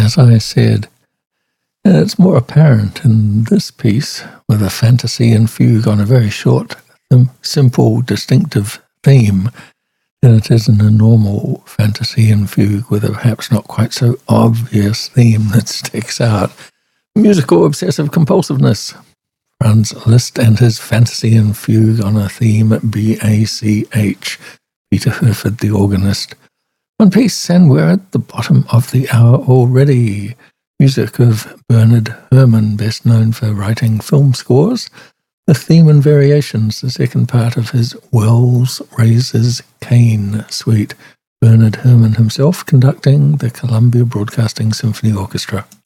as I said. And it's more apparent in this piece with a fantasy and fugue on a very short, simple, distinctive theme than it is in a normal fantasy and fugue with a perhaps not quite so obvious theme that sticks out. Musical obsessive compulsiveness. Franz Liszt and his fantasy and fugue on a theme BACH. Peter Hurford, the organist. One piece, and we're at the bottom of the hour already. Music of Bernard Herrmann, best known for writing film scores. The theme and variations, the second part of his Wells Raises Cain suite. Bernard Herrmann himself conducting the Columbia Broadcasting Symphony Orchestra.